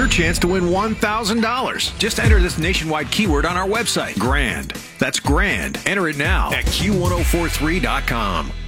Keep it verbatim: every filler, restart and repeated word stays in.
your chance to win one thousand dollars. Just enter this nationwide keyword on our website, GRAND. That's GRAND. Enter it now at Q ten forty-three dot com.